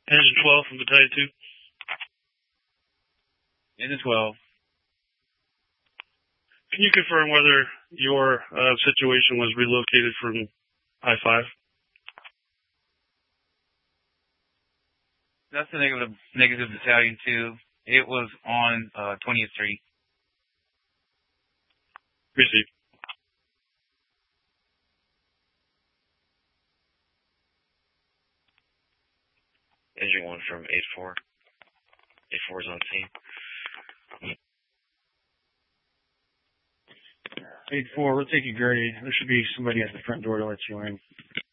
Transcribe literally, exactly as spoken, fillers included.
Engine twelve from Battalion two. Engine twelve. Can you confirm whether your uh, situation was relocated from I five? That's the negative, negative Battalion two. It was on uh, twentieth Street. Received. Engine one from eight four. eight four is on scene. eight four, we'll take you, Gertie. There should be somebody at the front door to let you in.